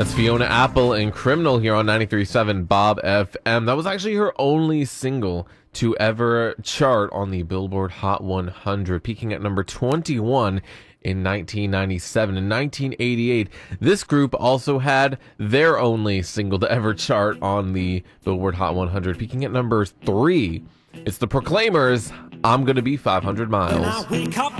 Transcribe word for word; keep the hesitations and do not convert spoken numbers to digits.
That's Fiona Apple and Criminal here on ninety-three point seven Bob F M. That was actually her only single to ever chart on the Billboard Hot one hundred, peaking at number twenty-one in nineteen ninety-seven. In nineteen eighty-eight, this group also had their only single to ever chart on the Billboard Hot one hundred, peaking at number three. It's the Proclaimers, I'm Gonna Be five hundred Miles. When I wake up